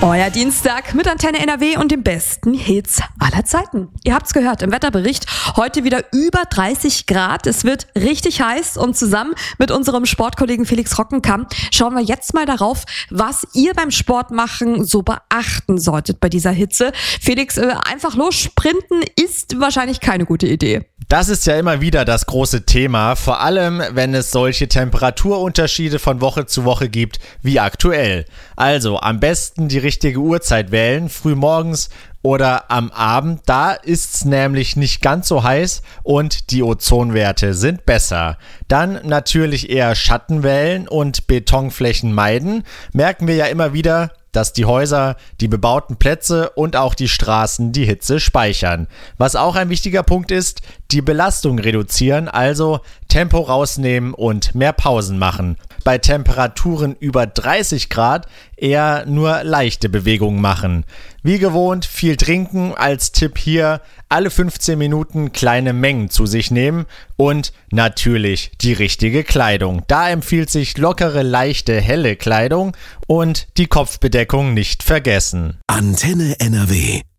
Euer Dienstag mit Antenne NRW und den besten Hits aller Zeiten. Ihr habt's gehört im Wetterbericht. Heute wieder über 30 Grad. Es wird richtig heiß und zusammen mit unserem Sportkollegen Felix Rockenkamp schauen wir jetzt mal darauf, was ihr beim Sport machen so beachten solltet bei dieser Hitze. Felix, einfach los sprinten ist wahrscheinlich keine gute Idee. Das ist ja immer wieder das große Thema, vor allem wenn es solche Temperaturunterschiede von Woche zu Woche gibt wie aktuell. Also am besten die richtige Uhrzeit wählen, früh morgens oder am Abend. Da ist es nämlich nicht ganz so heiß und die Ozonwerte sind besser. Dann natürlich eher Schatten wählen und Betonflächen meiden. Merken wir ja immer wieder, dass die Häuser, die bebauten Plätze und auch die Straßen die Hitze speichern. Was auch ein wichtiger Punkt ist, die Belastung reduzieren, also Tempo rausnehmen und mehr Pausen machen. Bei Temperaturen über 30 Grad eher nur leichte Bewegungen machen. Wie gewohnt viel trinken, als Tipp hier alle 15 Minuten kleine Mengen zu sich nehmen und natürlich die richtige Kleidung. Da empfiehlt sich lockere, leichte, helle Kleidung und die Kopfbedeckung nicht vergessen. Antenne NRW